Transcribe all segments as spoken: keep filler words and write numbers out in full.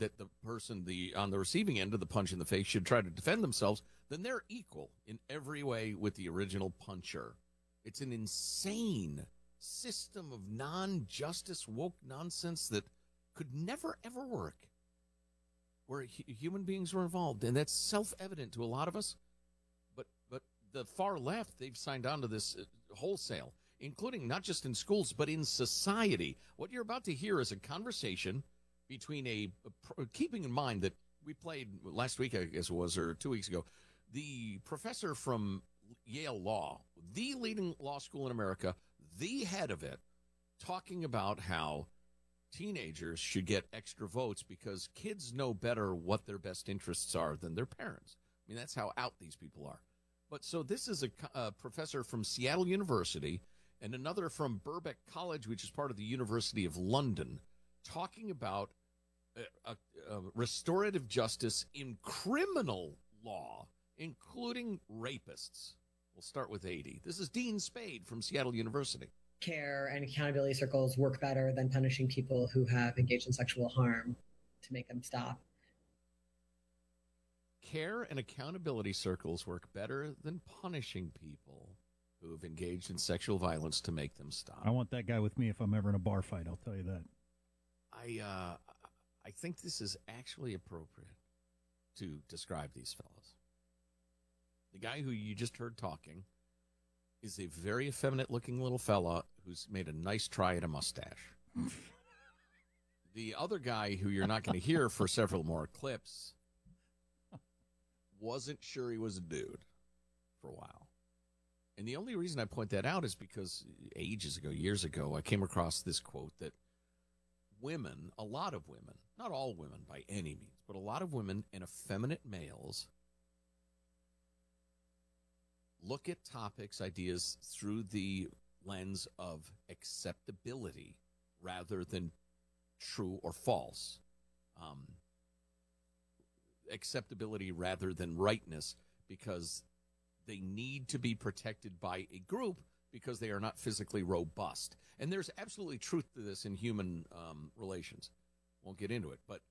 that the person the on the receiving end of the punch in the face should try to defend themselves, then they're equal in every way with the original puncher. It's an insane system of non-justice woke nonsense that could never, ever work where hu- human beings were involved. And that's self-evident to a lot of us. But but the far left, they've signed on to this uh, wholesale, including not just in schools, but in society. What you're about to hear is a conversation between a, a keeping in mind that we played last week, I guess it was, or two weeks ago, the professor from Yale Law, the leading law school in America, the head of it, talking about how teenagers should get extra votes because kids know better what their best interests are than their parents. I mean, that's how out these people are. But so this is a, a professor from Seattle University and another from Birkbeck College, which is part of the University of London, talking about uh, uh, uh, restorative justice in criminal law, including rapists. We'll start with eighty. This is Dean Spade from Seattle University. Care and accountability circles work better than punishing people who have engaged in sexual harm to make them stop. Care and accountability circles work better than punishing people who have engaged in sexual violence to make them stop. I want that guy with me if I'm ever in a bar fight, I'll tell you that. I uh, I think this is actually appropriate to describe these fellows. The guy who you just heard talking is a very effeminate-looking little fella who's made a nice try at a mustache. The other guy, who you're not going to hear for several more clips, wasn't sure he was a dude for a while. And the only reason I point that out is because ages ago, years ago, I came across this quote that women, a lot of women, not all women by any means, but a lot of women and effeminate males look at topics, ideas through the lens of acceptability rather than true or false. Um, acceptability rather than rightness, because they need to be protected by a group because they are not physically robust. And there's absolutely truth to this in human um, relations. Won't get into it, but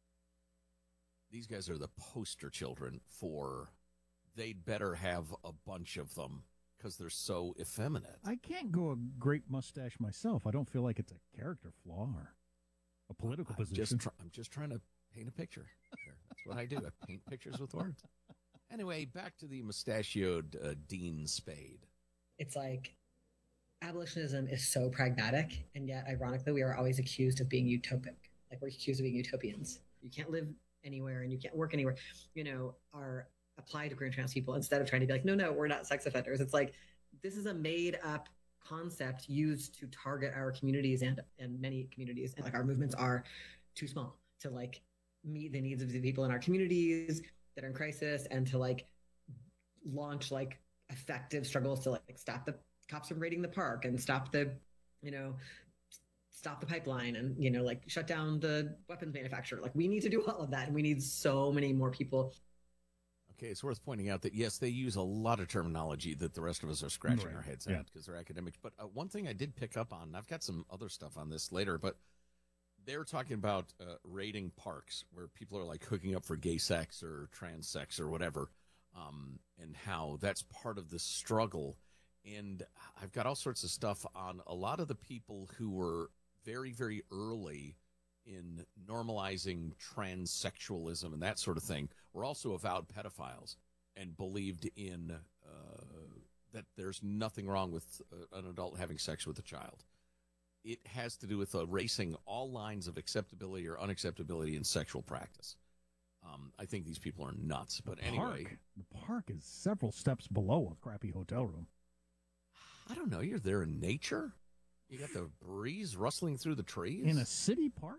these guys are the poster children for they'd better have a bunch of them because they're so effeminate. I can't go a great mustache myself. I don't feel like it's a character flaw or a political I'm position. Just try, I'm just trying to paint a picture. That's what I do. I paint pictures with words. Anyway, back to the mustachioed uh, Dean Spade. It's like abolitionism is so pragmatic, and yet, ironically, we are always accused of being utopic. Like, we're accused of being utopians. You can't live anywhere and you can't work anywhere. You know, our apply to queer and trans people, instead of trying to be like, no, no, we're not sex offenders. It's like, this is a made up concept used to target our communities and, and many communities. And like, our movements are too small to like meet the needs of the people in our communities that are in crisis, and to like launch like effective struggles to like stop the cops from raiding the park and stop the, you know, stop the pipeline and, you know, like shut down the weapons manufacturer. Like, we need to do all of that. And we need so many more people. Okay, it's worth pointing out that, yes, they use a lot of terminology that the rest of us are scratching Right. our heads Yeah. at because they're academics. But uh, one thing I did pick up on, and I've got some other stuff on this later, but they were talking about uh, raiding parks where people are like hooking up for gay sex or trans sex or whatever, um, and how that's part of the struggle. And I've got all sorts of stuff on a lot of the people who were very, very early in normalizing transsexualism and that sort of thing were also avowed pedophiles and believed in uh, that there's nothing wrong with uh, an adult having sex with a child. It has to do with erasing all lines of acceptability or unacceptability in sexual practice. Um, I think these people are nuts. But the anyway, park, the park is several steps below a crappy hotel room. I don't know. You're there in nature. You got the breeze rustling through the trees. In a city park?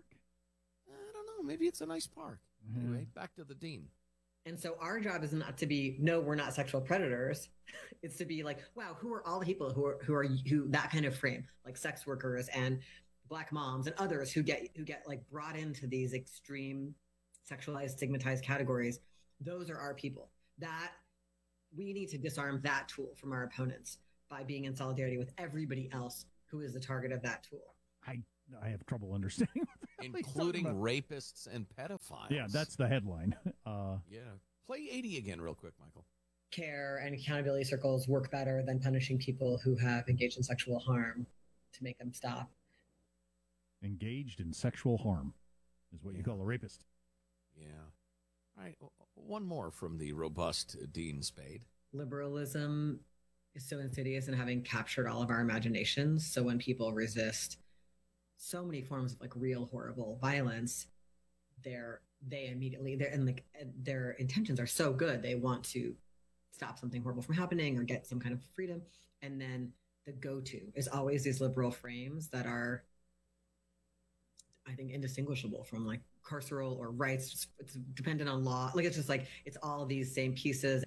I don't know. Maybe it's a nice park. Mm-hmm. Anyway, back to the dean. And so our job is not to be, no, we're not sexual predators. It's to be like, wow, who are all the people who are, who are, who that kind of frame, like sex workers and Black moms and others who get, who get like brought into these extreme sexualized, stigmatized categories. Those are our people. That we need to disarm that tool from our opponents by being in solidarity with everybody else who is the target of that tool. I I have trouble understanding what the hell he's Including talking about. rapists and pedophiles. Yeah, that's the headline. Uh, Yeah. Play eighty again real quick, Michael. Care and accountability circles work better than punishing people who have engaged in sexual harm to make them stop. engaged in sexual harm is what you Yeah. call a rapist. Yeah. All right. w- One more from the robust Dean Spade. Liberalism is so insidious in having captured all of our imaginations. So when people resist so many forms of like real horrible violence, they're they immediately they're and like their intentions are so good. They want to stop something horrible from happening or get some kind of freedom. And then the go-to is always these liberal frames that are, I think, indistinguishable from like carceral or rights. It's, it's dependent on law. Like it's just like it's all these same pieces.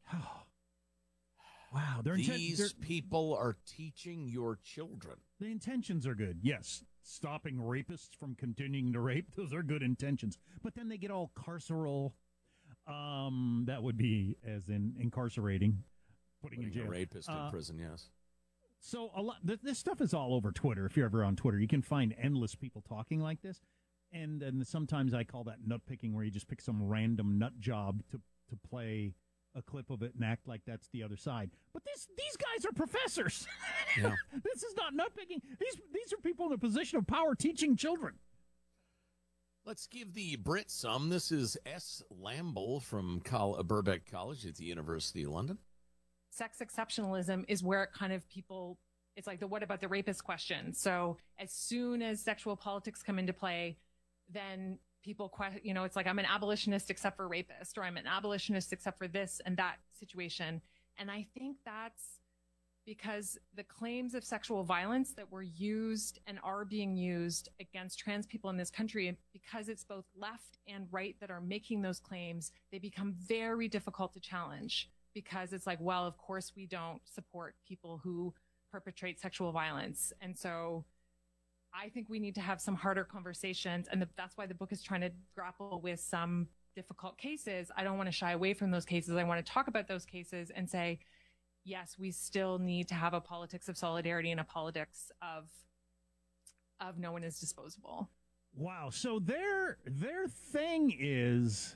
Wow, their inten- These their- people are teaching your children. the intentions are good. Yes, stopping rapists from continuing to rape, those are good intentions. But then they get all carceral. Um, that would be as in incarcerating, putting, Putting in jail. a rapist Uh, in prison, yes. So a lot. Th- this stuff is all over Twitter. If you're ever on Twitter, you can find endless people talking like this. And then sometimes I call that nut picking, where you just pick some random nut job to to play a clip of it and act like that's the other side. But this these guys are professors. Yeah. This is not nut picking. These these are people in a position of power teaching children. Let's give the Brit some. This is S. Lamble from Col- Birkbeck College at the University of London. Sex exceptionalism is where it kind of people, it's like the what about the rapist question. So as soon as sexual politics come into play, then people, que- you know, it's like I'm an abolitionist except for rapist, or I'm an abolitionist except for this and that situation. And I think that's because the claims of sexual violence that were used and are being used against trans people in this country, because it's both left and right that are making those claims, they become very difficult to challenge. Because it's like, well, of course we don't support people who perpetrate sexual violence. And so I think we need to have some harder conversations. And the, that's why the book is trying to grapple with some difficult cases. I don't want to shy away from those cases. I want to talk about those cases and say, yes, we still need to have a politics of solidarity and a politics of, of no one is disposable. Wow. So their their thing is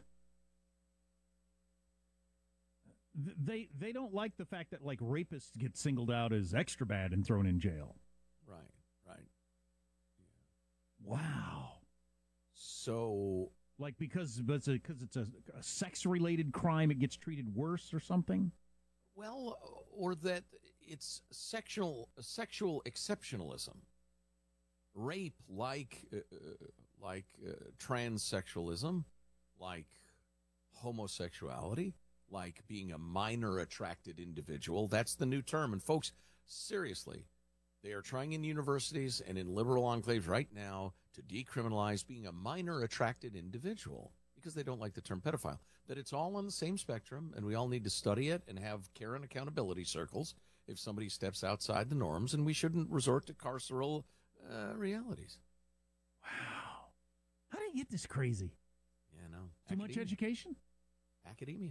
th- they they don't like the fact that like rapists get singled out as extra bad and thrown in jail. Right, right. Wow. So, Like because because it's a, it's a, a sex related crime, it gets treated worse or something. well, or that it's sexual sexual exceptionalism. Rape, like uh, uh, like uh, transsexualism, like homosexuality, like being a minor attracted individual. That's the new term. And folks, seriously, they are trying in universities and in liberal enclaves right now to decriminalize being a minor attracted individual because they don't like the term pedophile. That it's all on the same spectrum, and we all need to study it and have care and accountability circles if somebody steps outside the norms, and we shouldn't resort to carceral uh, realities. Wow. How did you get this crazy? Yeah, no. Too much Academia. education? Academia.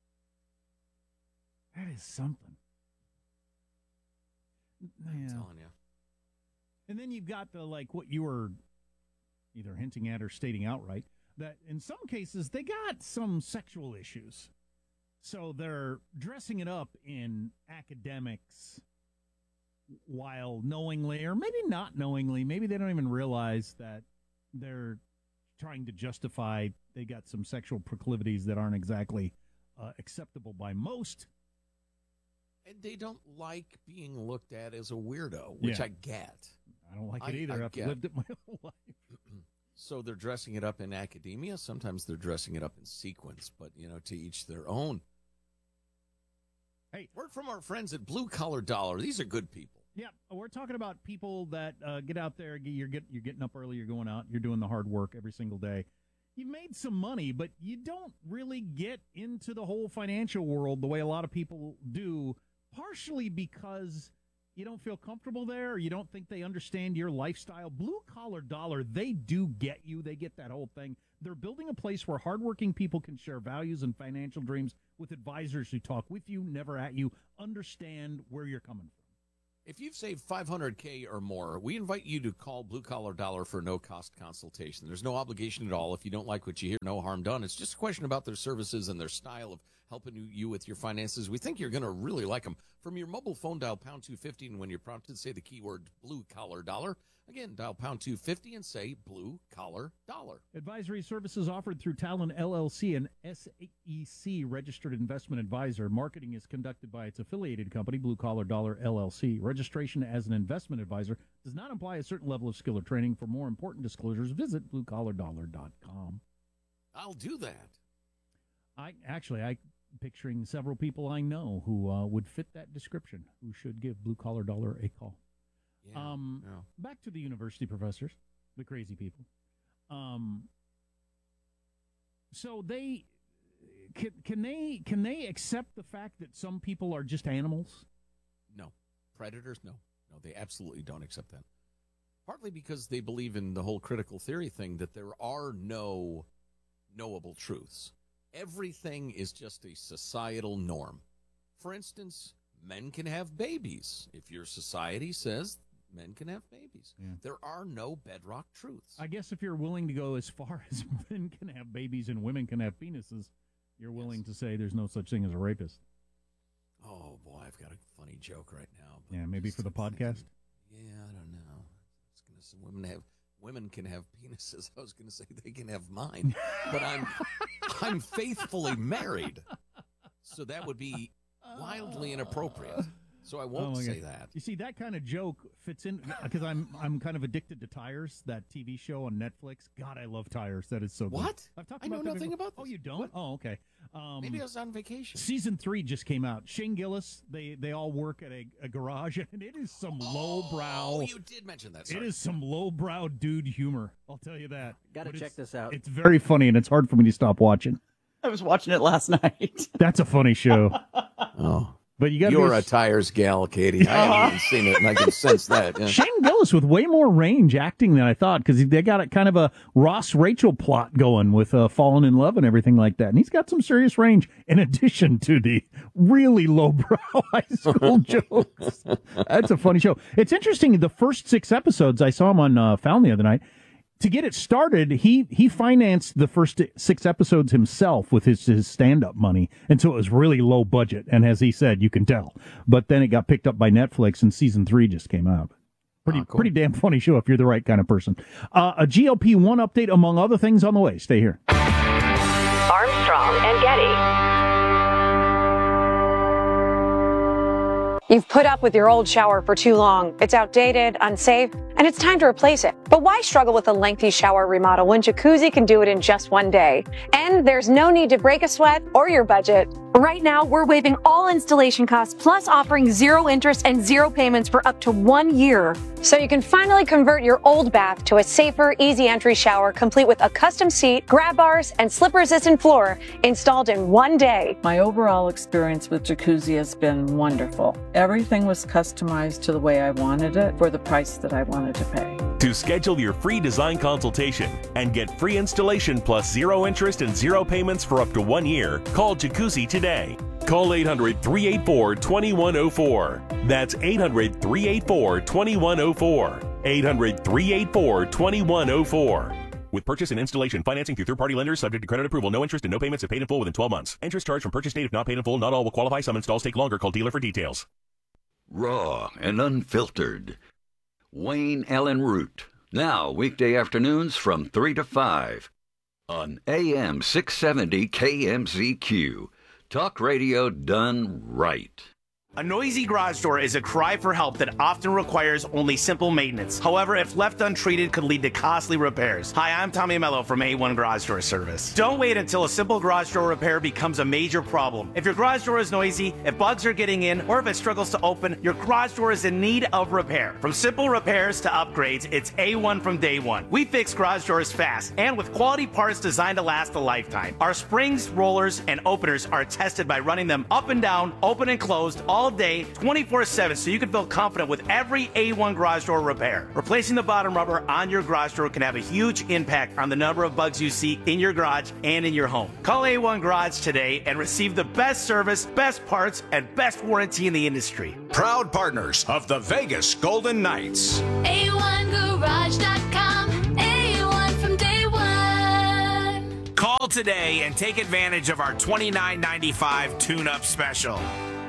That is something. I'm Yeah. telling you. And then you've got the like what you were either hinting at or stating outright, that in some cases they got some sexual issues. So they're dressing it up in academics while knowingly, or maybe not knowingly, maybe they don't even realize that they're trying to justify they got some sexual proclivities that aren't exactly uh, acceptable by most. And they don't like being looked at as a weirdo, which Yeah. I get. I don't like I- it either. I I've get- lived it my whole life. So they're dressing it up in academia. Sometimes they're dressing it up in sequence, but, you know, to each their own. Hey. Word from our friends at Blue Collar Dollar. These are good people. Yeah, we're talking about people that uh, get out there. You're get, you're getting up early. You're going out. You're doing the hard work every single day. You made some money, but you don't really get into the whole financial world the way a lot of people do. Partially because you don't feel comfortable there, or you don't think they understand your lifestyle. Blue Collar Dollar, they do get you. They get that whole thing. They're building a place where hardworking people can share values and financial dreams with advisors who talk with you, never at you, understand where you're coming from. If you've saved five hundred K or more, we invite you to call Blue Collar Dollar for a no-cost consultation. There's no obligation at all. If you don't like what you hear, no harm done. It's just a question about their services and their style of helping you with your finances. We think you're going to really like them. From your mobile phone, dial pound two fifty, and when you're prompted, say the keyword Blue Collar Dollar. Again, dial pound two fifty and say Blue Collar Dollar. Advisory services offered through Talon L L C, an S E C registered investment advisor. Marketing is conducted by its affiliated company, Blue Collar Dollar L L C. Registration as an investment advisor does not imply a certain level of skill or training. For more important disclosures, visit blue collar dollar dot com. I'll do that. I actually, I picturing several people I know who uh, would fit that description, who should give Blue Collar Dollar a call. Yeah, um, yeah. Back to the university professors, the crazy people. Um, so they can, can they can they accept the fact that some people are just animals? No. Predators? No. No, they absolutely don't accept that. Partly because they believe in the whole critical theory thing, that there are no knowable truths. Everything is just a societal norm. For instance, men can have babies. If your society says men can have babies, yeah. There are no bedrock truths. I guess if you're willing to go as far as men can have babies and women can have penises, you're willing yes. to say there's no such thing as a rapist. Oh, boy, I've got a funny joke right now. Yeah, maybe for the podcast? Yeah, I don't know. I was gonna say women have women can have penises. I was going to say they can have mine, but I'm I'm faithfully married, so that would be wildly inappropriate. So I won't oh say God. that. You see, that kind of joke fits in because I'm I'm kind of addicted to Tires, that T V show on Netflix. God, I love Tires. That is so good. What? I've talked I know about nothing before. about this. Oh, you don't? What? Oh, okay. Um, Maybe I was on vacation. Season three just came out. Shane Gillis, they they all work at a, a garage, and it is some oh, lowbrow. Oh, you did mention that. Sorry. It is some lowbrow dude humor. I'll tell you that. Got to check this out. It's very funny, and it's hard for me to stop watching. I was watching it last night. That's a funny show. Oh. But you got You're a Tires gal, Katie. I haven't even seen it, and I can sense that. Yeah. Shane Gillis with way more range acting than I thought, because they got a kind of a Ross Rachel plot going with uh, Falling in Love and everything like that. And he's got some serious range in addition to the really lowbrow high school jokes. That's a funny show. It's interesting. The first six episodes, I saw him on uh, Found the other night. To get it started, he he financed the first six episodes himself with his, his stand-up money, and so it was really low budget, and as he said, you can tell. But then it got picked up by Netflix, and season three just came out. Pretty, oh, cool. Pretty damn funny show if you're the right kind of person. Uh, a G L P one update, among other things, on the way. Stay here. Armstrong and Getty. You've put up with your old shower for too long. It's outdated, unsafe, and it's time to replace it. But why struggle with a lengthy shower remodel when Jacuzzi can do it in just one day? And there's no need to break a sweat or your budget. Right now, we're waiving all installation costs, plus offering zero interest and zero payments for up to one year. So you can finally convert your old bath to a safer, easy entry shower, complete with a custom seat, grab bars, and slip-resistant floor installed in one day. My overall experience with Jacuzzi has been wonderful. Everything was customized to the way I wanted it for the price that I wanted to pay. To schedule your free design consultation and get free installation plus zero interest and zero payments for up to one year, call Jacuzzi today. Call eight hundred, three eight four, two one zero four. That's eight hundred, three eight four, two one zero four. eight hundred, three eight four, two one zero four. With purchase and installation financing through third-party lenders subject to credit approval, no interest and no payments if paid in full within twelve months. Interest charged from purchase date if not paid in full. Not all will qualify. Some installs take longer. Call dealer for details. Raw and unfiltered. Wayne Allen Root. Now, weekday afternoons from three to five on A M six seventy K M Z Q. Talk radio done right. A noisy garage door is a cry for help that often requires only simple maintenance. However, if left untreated, could lead to costly repairs. Hi, I'm Tommy Mello from A one Garage Door Service. Don't wait until a simple garage door repair becomes a major problem. If your garage door is noisy, if bugs are getting in, or if it struggles to open, your garage door is in need of repair. From simple repairs to upgrades, it's A one from day one. We fix garage doors fast and with quality parts designed to last a lifetime. Our springs, rollers, and openers are tested by running them up and down, open and closed, all all day, twenty-four seven, so you can feel confident with every A one garage door repair. Replacing the bottom rubber on your garage door can have a huge impact on the number of bugs you see in your garage and in your home. Call A one Garage today and receive the best service, best parts, and best warranty in the industry. Proud partners of the Vegas Golden Knights. A one garage dot com. A one from day one. Call today and take advantage of our twenty-nine ninety-five tune-up special.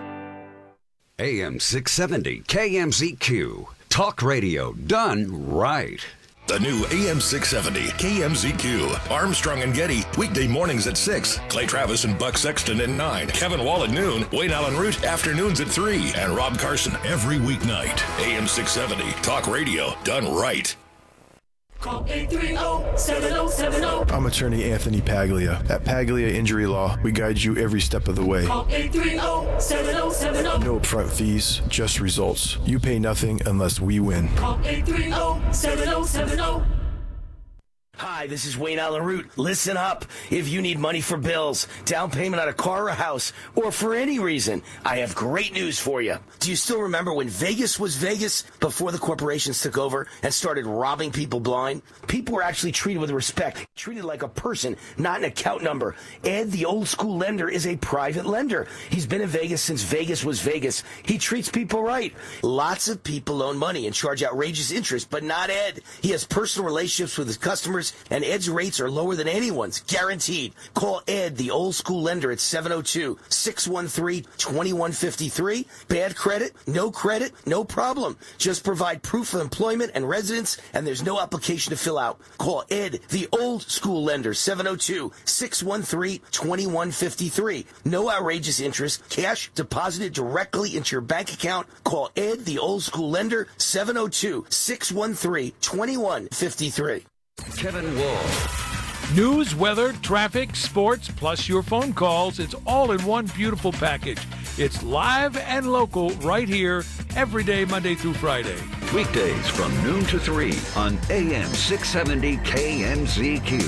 A M six seventy K M Z Q. Talk radio done right. The new A M six seventy K M Z Q. Armstrong and Getty, weekday mornings at six. Clay Travis and Buck Sexton at nine. Kevin Wall at noon. Wayne Allen Root, afternoons at three. And Rob Carson every weeknight. A M six seventy. Talk radio done right. Call eight three zero, seven zero seven zero. I'm attorney Anthony Paglia. At Paglia Injury Law, we guide you every step of the way. Call eight three zero, seven zero seven zero. No upfront fees, just results. You pay nothing unless we win. Call eight three zero, seven zero seven zero. Hi, this is Wayne Allen Root. Listen up. If you need money for bills, down payment on a car or house, or for any reason, I have great news for you. Do you still remember when Vegas was Vegas before the corporations took over and started robbing people blind? People were actually treated with respect, treated like a person, not an account number. Ed, the old school lender, is a private lender. He's been in Vegas since Vegas was Vegas. He treats people right. Lots of people loan money and charge outrageous interest, but not Ed. He has personal relationships with his customers, and Ed's rates are lower than anyone's, guaranteed. Call Ed, the old school lender, at seven oh two, six one three, two one five three. Bad credit? No credit? No problem. Just provide proof of employment and residence, and there's no application to fill out. Call Ed, the old school lender, seven oh two, six one three, two one five three. No outrageous interest. Cash deposited directly into your bank account. Call Ed, the old school lender, seven oh two, six one three, two one five three. Kevin Wall. News, weather, traffic, sports, plus your phone calls. It's all in one beautiful package. It's live and local right here every day, Monday through Friday. Weekdays from noon to three on A M six seventy K M Z Q.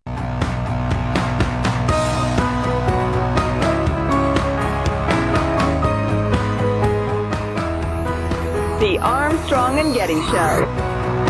The Armstrong and Getty Show.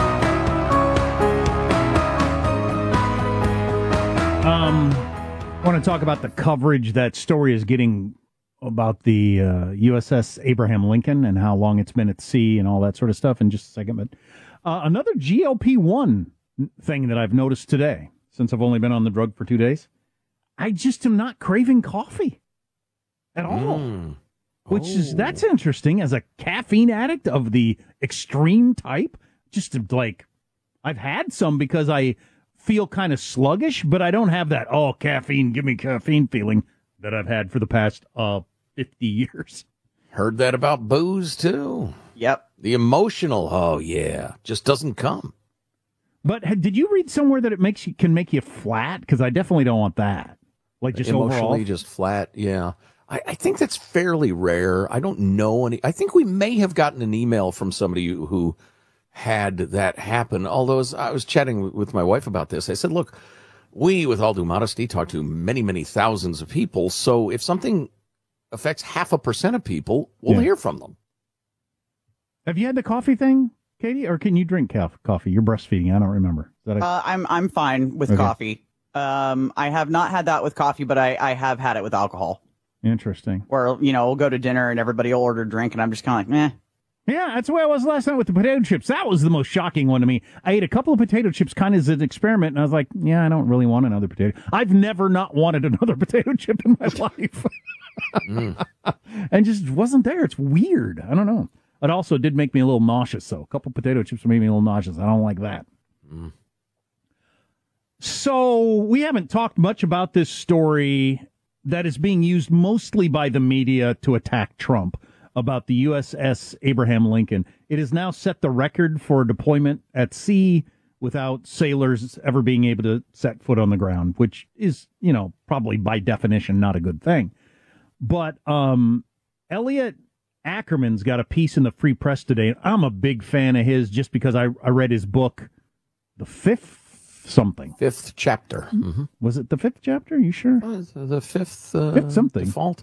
Um, I want to talk about the coverage that story is getting about the uh, U S S Abraham Lincoln and how long it's been at sea and all that sort of stuff in just a second. But uh, another G L P one thing that I've noticed today, since I've only been on the drug for two days, I just am not craving coffee at all. Mm. Which oh. is, that's interesting as a caffeine addict of the extreme type. Just to, like, I've had some because I feel kind of sluggish, but I don't have that, oh, caffeine, give me caffeine feeling that I've had for the past uh, fifty years. Heard that about booze, too. Yep. The emotional, oh, yeah, just doesn't come. But did you read somewhere that it makes you can make you flat? Because I definitely don't want that. Like just Emotionally overall? just flat, yeah. I, I think that's fairly rare. I don't know any. I think we may have gotten an email from somebody who, who had that happen. Although as I was chatting with my wife about this, I said, look, we, with all due modesty, talk to many, many thousands of people. So if something affects half a percent of people, we'll yeah. hear from them. Have you had the coffee thing, Katie? Or can you drink coffee? You're breastfeeding. I don't remember. Is that a... uh, I'm I'm fine with okay. coffee. Um, I have not had that with coffee, but I, I have had it with alcohol. Interesting. Or, you know, we'll go to dinner and everybody will order a drink and I'm just kind of like, meh. Yeah, that's the way I was last night with the potato chips. That was the most shocking one to me. I ate a couple of potato chips kind of as an experiment, and I was like, yeah, I don't really want another potato. I've never not wanted another potato chip in my life. mm. And just wasn't there. It's weird. I don't know. It also did make me a little nauseous, though. A couple of potato chips made me a little nauseous. I don't like that. Mm. So we haven't talked much about this story that is being used mostly by the media to attack Trump about the U S S Abraham Lincoln. It has now set the record for deployment at sea without sailors ever being able to set foot on the ground, which is, you know, probably by definition not a good thing. But um, Elliot Ackerman's got a piece in the Free Press today. I'm a big fan of his just because I, I read his book, The Fifth something. Fifth chapter. Mm-hmm. Was it the fifth chapter? You sure? Uh, the fifth, uh, fifth something. Default.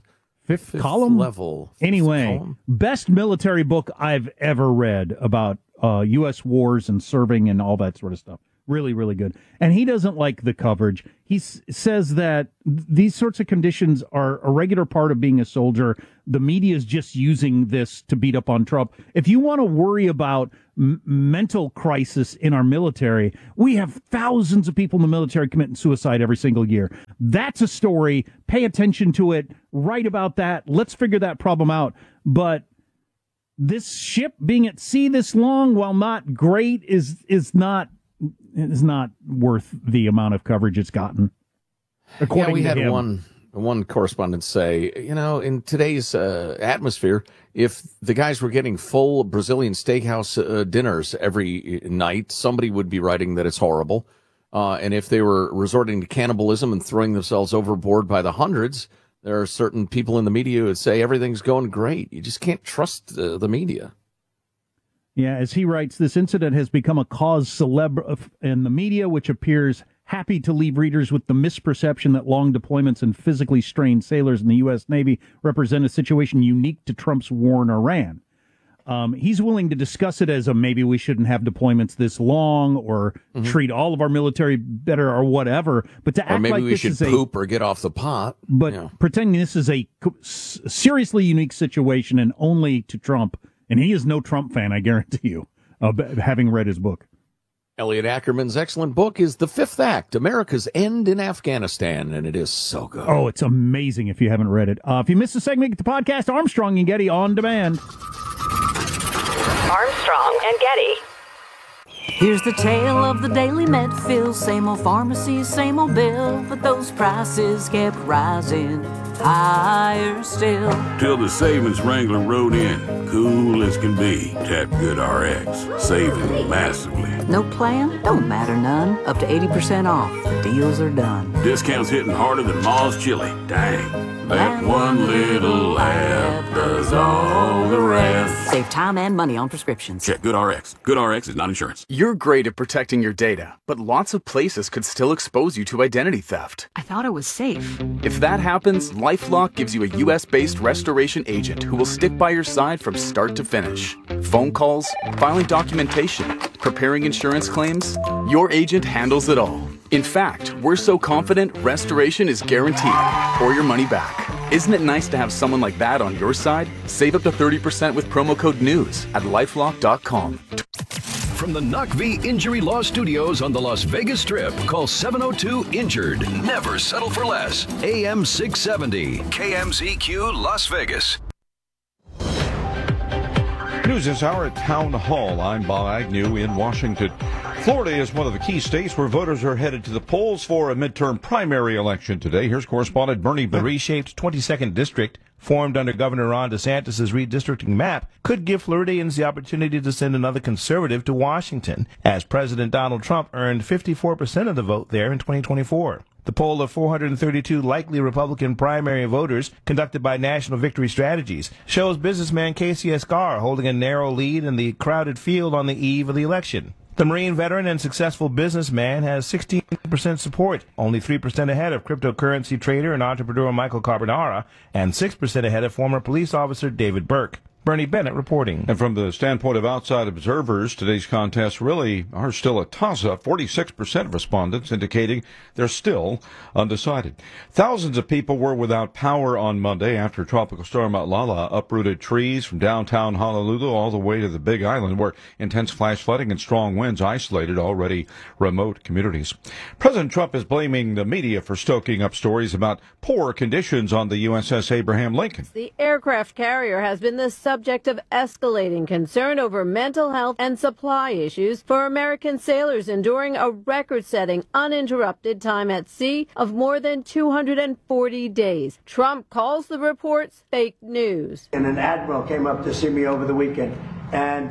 Fifth, Fifth column? level. Anyway, column? best military book I've ever read about uh, U S wars and serving and all that sort of stuff. Really, really good. And he doesn't like the coverage. He s- says that these sorts of conditions are a regular part of being a soldier. The media is just using this to beat up on Trump. If you want to worry about m- mental crisis in our military, we have thousands of people in the military committing suicide every single year. That's a story. Pay attention to it. Write about that. Let's figure that problem out. But this ship being at sea this long, while not great, is is not is not worth the amount of coverage it's gotten. Yeah, we to had him. one one correspondent say, you know, in today's uh, atmosphere, if the guys were getting full Brazilian steakhouse uh, dinners every night, somebody would be writing that it's horrible. Uh, and if they were resorting to cannibalism and throwing themselves overboard by the hundreds, there are certain people in the media who would say everything's going great. You just can't trust uh, the media. Yeah, as he writes, this incident has become a cause célèbre in the media, which appears happy to leave readers with the misperception that long deployments and physically strained sailors in the U S Navy represent a situation unique to Trump's war in Iran. Um, he's willing to discuss it as a maybe we shouldn't have deployments this long or mm-hmm. treat all of our military better or whatever. But to or act maybe like we this should is a, poop or get off the pot. But you know. pretending this is a seriously unique situation and only to Trump. And he is no Trump fan, I guarantee you, uh, having read his book. Elliot Ackerman's excellent book is The Fifth Act, America's End in Afghanistan, and it is so good. Oh, it's amazing if you haven't read it. Uh, if you missed a segment, get the podcast Armstrong and Getty on demand. Armstrong and Getty. Here's the tale of the Daily Medfill. Same old pharmacy, same old bill, but those prices kept rising higher still. Till the savings wrangler rode in, cool as can be. Tap Good R X, saving massively. No plan? Don't matter none. Up to eighty percent off. The deals are done. Discounts hitting harder than Ma's chili. Dang. That one little app does all the rest. Save time and money on prescriptions. Check Good R X. Good R X is not insurance. You're great at protecting your data, but lots of places could still expose you to identity theft. I thought it was safe. If that happens, LifeLock gives you a U S-based restoration agent who will stick by your side from start to finish. Phone calls, filing documentation, preparing insurance claims, your agent handles it all. In fact, we're so confident restoration is guaranteed or your money back. Isn't it nice to have someone like that on your side? Save up to thirty percent with promo code NEWS at lifelock dot com. From the Knock V Injury Law Studios on the Las Vegas Strip, call seven oh two injured. Never settle for less. A M six seventy, K M Z Q Las Vegas. News this hour at Town Hall. I'm Bob Agnew in Washington. Florida is one of the key states where voters are headed to the polls for a midterm primary election today. Here's correspondent Bernie. The reshaped twenty-second district, formed under Governor Ron DeSantis' redistricting map, could give Floridians the opportunity to send another conservative to Washington, as President Donald Trump earned fifty-four percent of the vote there in twenty twenty-four. The poll of four hundred thirty-two likely Republican primary voters conducted by National Victory Strategies shows businessman Casey Escar holding a narrow lead in the crowded field on the eve of the election. The Marine veteran and successful businessman has sixteen percent support, only three percent ahead of cryptocurrency trader and entrepreneur Michael Carbonara, and six percent ahead of former police officer David Burke. Bernie Bennett reporting. And from the standpoint of outside observers, today's contests really are still a toss-up. forty-six percent of respondents indicating they're still undecided. Thousands of people were without power on Monday after Tropical Storm Lala uprooted trees from downtown Honolulu all the way to the Big Island, where intense flash flooding and strong winds isolated already remote communities. President Trump is blaming the media for stoking up stories about poor conditions on the U S S Abraham Lincoln. The aircraft carrier has been the subject of escalating concern over mental health and supply issues for American sailors enduring a record-setting uninterrupted time at sea of more than two hundred forty days. Trump calls the reports fake news. And an admiral came up to see me over the weekend, and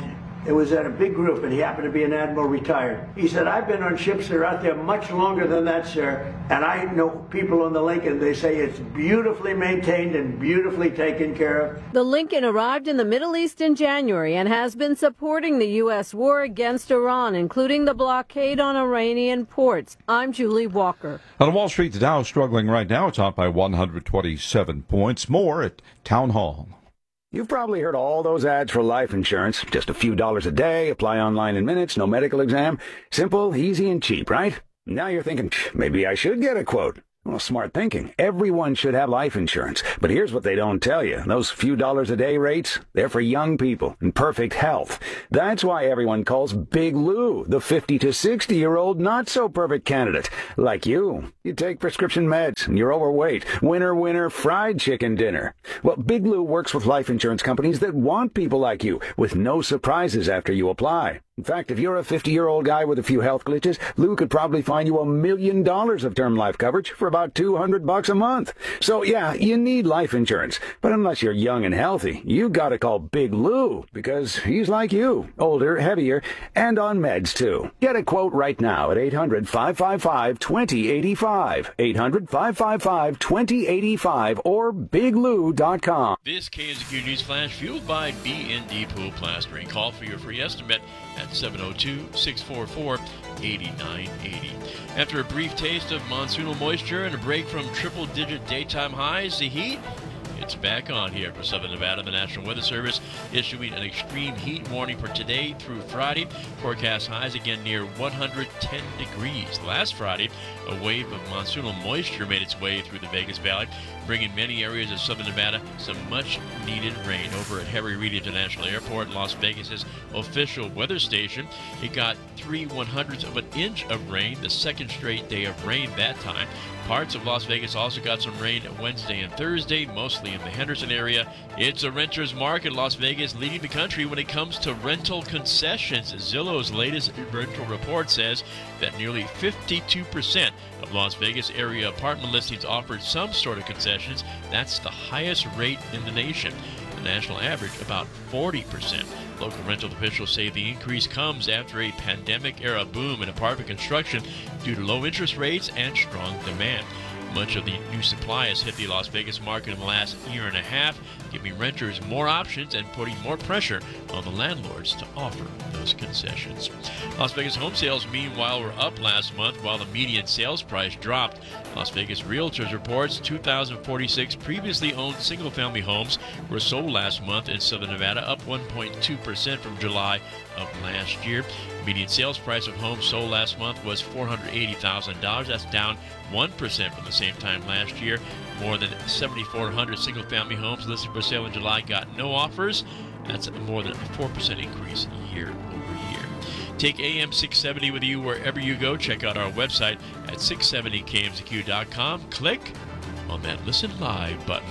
It was at a big group, and he happened to be an admiral retired. He said, I've been on ships that are out there much longer than that, sir, and I know people on the Lincoln, they say it's beautifully maintained and beautifully taken care of. The Lincoln arrived in the Middle East in January and has been supporting the U S war against Iran, including the blockade on Iranian ports. I'm Julie Walker. On Wall Street, the Dow struggling right now. It's up by one hundred twenty-seven points. More at Town Hall. You've probably heard all those ads for life insurance. Just a few dollars a day, apply online in minutes, no medical exam. Simple, easy, and cheap, right? Now you're thinking, maybe I should get a quote. Well, smart thinking. Everyone should have life insurance. But here's what they don't tell you. Those few dollars a day rates, they're for young people in perfect health. That's why everyone calls Big Lou the fifty to sixty-year-old not-so-perfect candidate. Like you. You take prescription meds, and you're overweight. Winner, winner, fried chicken dinner. Well, Big Lou works with life insurance companies that want people like you, with no surprises after you apply. In fact, if you're a fifty-year-old guy with a few health glitches, Lou could probably find you a million dollars of term life coverage for about two hundred bucks a month. So yeah, you need life insurance. But unless you're young and healthy, you gotta call Big Lou, because he's like you, older, heavier, and on meds too. Get a quote right now at eight hundred, five five five, two zero eight five, eight hundred, five five five, two zero eight five, or big lou dot com. This K M Z Q News Flash fueled by B and D Pool Plastering. Call for your free estimate at seven oh two, six four four, eight nine eight oh. After a brief taste of monsoonal moisture and a break from triple-digit daytime highs, the heat, it's back on here for Southern Nevada. The National Weather Service issuing an extreme heat warning for today through Friday. Forecast highs again near one hundred ten degrees. Last Friday, a wave of monsoonal moisture made its way through the Vegas Valley, bringing many areas of Southern Nevada some much-needed rain. Over at Harry Reid International Airport, Las Vegas's official weather station, it got three one-hundredths of an inch of rain, the second straight day of rain that time. Parts of Las Vegas also got some rain Wednesday and Thursday, mostly in the Henderson area. It's a renter's market. Las Vegas leading the country when it comes to rental concessions. Zillow's latest rental report says that nearly fifty-two percent of Las Vegas area apartment listings offered some sort of concessions. That's the highest rate in the nation. The national average, about forty percent. Local rental officials say the increase comes after a pandemic-era boom in apartment construction due to low interest rates and strong demand. Much of the new supply has hit the Las Vegas market in the last year and a half, giving renters more options and putting more pressure on the landlords to offer those concessions. Las Vegas home sales, meanwhile, were up last month while the median sales price dropped. Las Vegas Realtors reports two thousand forty-six previously owned single-family homes were sold last month in Southern Nevada, up one point two percent from July of last year. Median sales price of homes sold last month was four hundred eighty thousand dollars. That's down one percent from the same time last year. More than seven thousand four hundred single-family homes listed for sale in July got no offers. That's more than a four percent increase year over year. Take A M six seventy with you wherever you go. Check out our website at six seventy K M Z Q dot com. Click on that Listen Live button.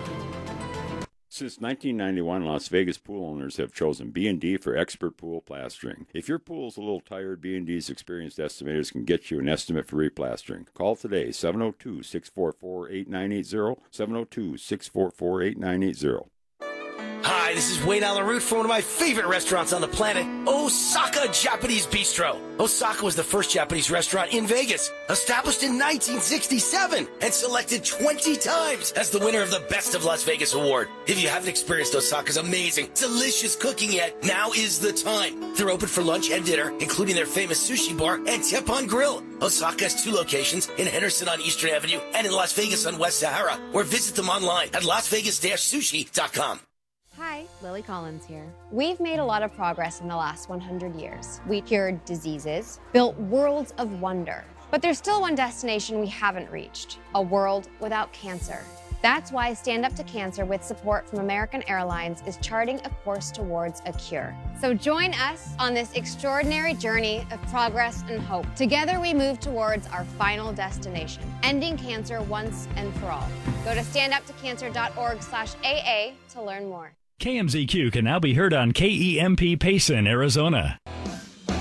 Since nineteen ninety-one, Las Vegas pool owners have chosen B and D for expert pool plastering. If your pool's a little tired, B and D's experienced estimators can get you an estimate for replastering. Call today, seven oh two, six four four, eight nine eight oh, seven oh two, six four four, eight nine eight oh. Hi, this is Wayne Allen Root from one of my favorite restaurants on the planet, Osaka Japanese Bistro. Osaka was the first Japanese restaurant in Vegas, established in nineteen sixty-seven and selected twenty times as the winner of the Best of Las Vegas award. If you haven't experienced Osaka's amazing, delicious cooking yet, now is the time. They're open for lunch and dinner, including their famous sushi bar and Teppanyaki Grill. Osaka has two locations, in Henderson on Eastern Avenue and in Las Vegas on West Sahara, or visit them online at las vegas dash sushi dot com. Hi, Lily Collins here. We've made a lot of progress in the last one hundred years. We cured diseases, built worlds of wonder. But there's still one destination we haven't reached, a world without cancer. That's why Stand Up to Cancer, with support from American Airlines, is charting a course towards a cure. So join us on this extraordinary journey of progress and hope. Together we move towards our final destination, ending cancer once and for all. Go to stand up to cancer dot org slash A A to learn more. K M Z Q can now be heard on K E M P Payson, Arizona.